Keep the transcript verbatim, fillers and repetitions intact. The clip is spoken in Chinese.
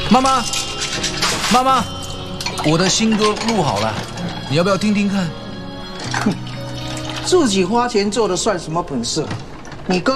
妈妈，妈妈，我的新歌录好了，你要不要听听看？ 哼，自己花钱做的算什么本事？你跟